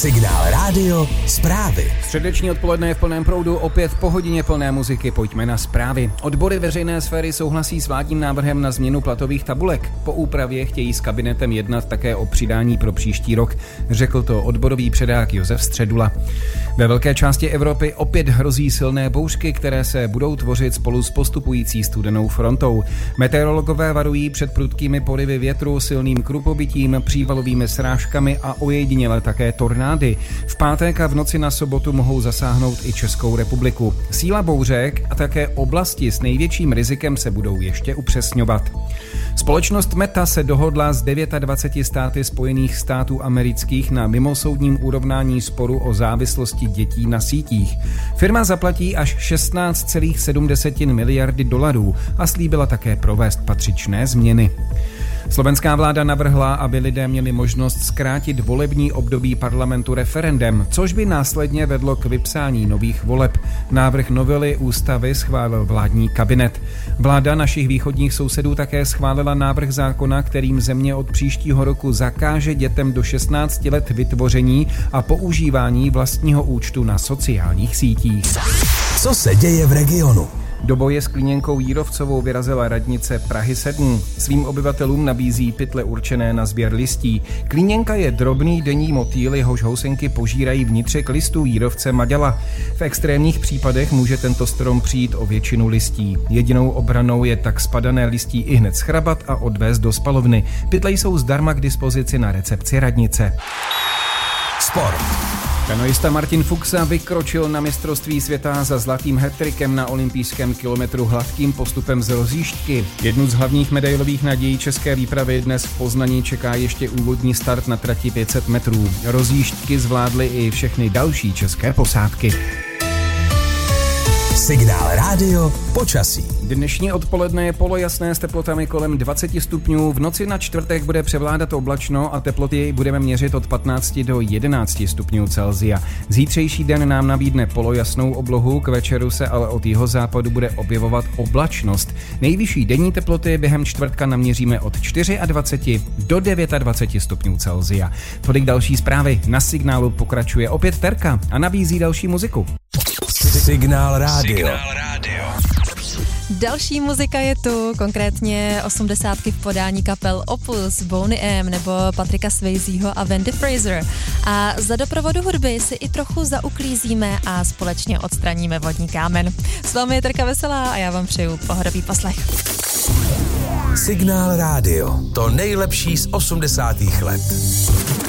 Signál Rádio, zprávy. Středeční odpoledne je v plném proudu, opět po hodině plné muziky pojďme na zprávy. Odbory veřejné sféry souhlasí s vládním návrhem na změnu platových tabulek. Po úpravě chtějí s kabinetem jednat také o přidání pro příští rok, řekl to odborový předák Josef Středula. Ve velké části Evropy opět hrozí silné bouřky, které se budou tvořit spolu s postupující studenou frontou. Meteorologové varují před prudkými porivy větru, silným krupobytím, přívalovými srážkami a ojediněle také tornády. V pátek a v noci na sobotu mohou zasáhnout i Českou republiku. Síla bouřek a také oblasti s největším rizikem se budou ještě upřesňovat. Společnost Meta se dohodla s 29 státy Spojených států amerických na mimosoudním urovnání sporu o závislosti dětí na sítích. Firma zaplatí až 16,7 miliardy dolarů a slíbila také provést patřičné změny. Slovenská vláda navrhla, aby lidé měli možnost zkrátit volební období parlamentu referendem, což by následně vedlo k vypsání nových voleb. Návrh novely ústavy schválil vládní kabinet. Vláda našich východních sousedů také schválila návrh zákona, kterým země od příštího roku zakáže dětem do 16 let vytvoření a používání vlastního účtu na sociálních sítích. Co se děje v regionu? Do boje s Klíněnkou Jírovcovou vyrazila radnice Prahy 7. Svým obyvatelům nabízí pytle určené na sběr listí. Klíněnka je drobný denní motýl, jehož housenky požírají vnitřek listů Jírovce Maďala. V extrémních případech může tento strom přijít o většinu listí. Jedinou obranou je tak spadané listí ihned schrabat a odvést do spalovny. Pytle jsou zdarma k dispozici na recepci radnice. Sport. Kanoista Martin Fuxa vykročil na mistrovství světa za zlatým hat-trickem na olympijském kilometru hladkým postupem z rozjížďky. Jednu z hlavních medailových nadějí české výpravy dnes v Poznaní čeká ještě úvodní start na trati 500 metrů. Rozjížďky zvládly i všechny další české posádky. Signál Rádio, počasí. Dnešní odpoledne je polojasné s teplotami kolem 20 stupňů. V noci na čtvrtek bude převládat oblačno a teploty budeme měřit od 15 do 11 stupňů Celsia. Zítřejší den nám nabídne polojasnou oblohu, k večeru se ale od jihozápadu bude objevovat oblačnost. Nejvyšší denní teploty během čtvrtka naměříme od 24 do 29 stupňů Celsia. Tolik další zprávy. Na Signálu pokračuje opět Terka a nabízí další muziku. Signál Rádio. Další muzika je tu, konkrétně 80 v podání kapel Opus, Boney M nebo Patricka Swayzeho a Wendy Fraser. A za doprovodu hudby si i trochu zauklízíme a společně odstraníme vodní kámen. S vámi je Terka Veselá a já vám přeju pohodový poslech. Signál Rádio, to nejlepší z 80. let.